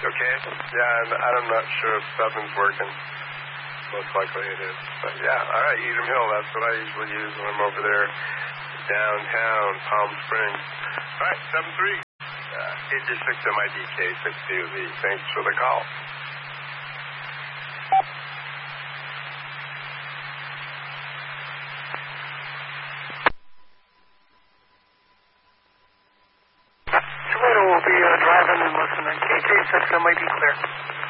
Okay? Yeah, and I'm not sure if 7's working. Most likely it is. But yeah, all right, Edom Hill, that's what I usually use when I'm over there downtown, Palm Springs. All right, 73. 86 MIDK 6DUV. Thanks for the call. Toledo will be driving and listening. KJ6 MID clear.